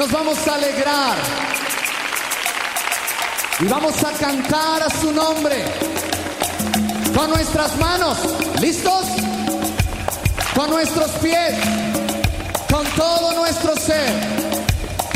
nos vamos a alegrar y vamos a cantar a su nombre con nuestras manos. ¿Listos? Con nuestros pies, con todo nuestro ser.